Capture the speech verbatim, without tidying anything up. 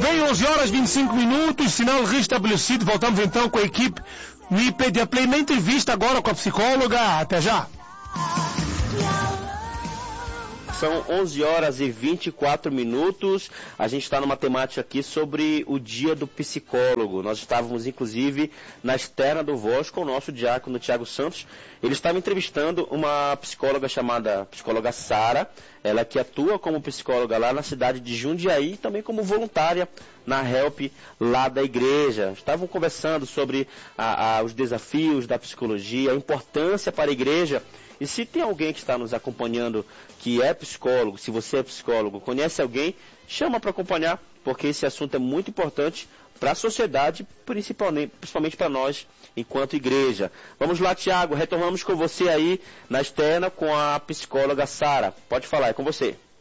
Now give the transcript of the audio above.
Bem, onze horas e vinte e cinco minutos, sinal restabelecido. Voltamos então com a equipe no I P D Play. Na entrevista agora com a psicóloga. Até já. São onze horas e vinte e quatro minutos. A gente está numa temática aqui sobre o dia do psicólogo. Nós estávamos, inclusive, na externa do Voz com o nosso diácono Tiago Santos. Ele estava entrevistando uma psicóloga chamada psicóloga Sara. Ela que atua como psicóloga lá na cidade de Jundiaí, também como voluntária na Help lá da igreja. Estavam conversando sobre a, a, os desafios da psicologia, a importância para a igreja. E se tem alguém que está nos acompanhando que é psicólogo, se você é psicólogo, conhece alguém, chama para acompanhar, porque esse assunto é muito importante para a sociedade, principalmente, principalmente para nós, enquanto igreja. Vamos lá, Tiago, retornamos com você aí na externa com a psicóloga Sara. Pode falar, é com você.